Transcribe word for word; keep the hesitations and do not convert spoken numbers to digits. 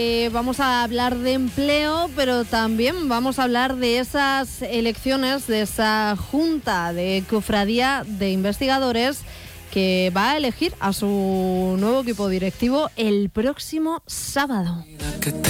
Eh, vamos a hablar de empleo, pero también vamos a hablar de esas elecciones, de esa junta de cofradía de investigadores que va a elegir a su nuevo equipo directivo el próximo sábado.